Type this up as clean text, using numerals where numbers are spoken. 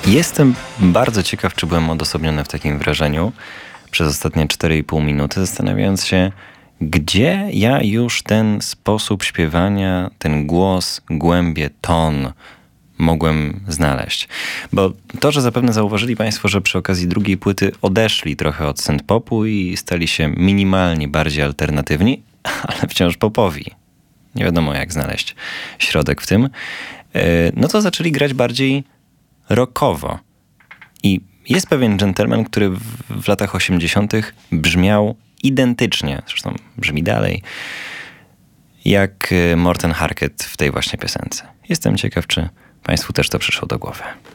Jestem bardzo ciekaw, czy byłem odosobniony w takim wrażeniu przez ostatnie 4,5 minuty, zastanawiając się, gdzie ja już ten sposób śpiewania, ten głos, głębie, ton mogłem znaleźć. Bo to, że zapewne zauważyli Państwo, że przy okazji drugiej płyty odeszli trochę od synth-popu i stali się minimalnie bardziej alternatywni, ale wciąż popowi. Nie wiadomo, jak znaleźć środek w tym. No to zaczęli grać bardziej rockowo. I jest pewien gentleman, który w latach 80. brzmiał identycznie, zresztą brzmi dalej, jak Morten Harket w tej właśnie piosence. Jestem ciekaw, czy Państwu też to przyszło do głowy.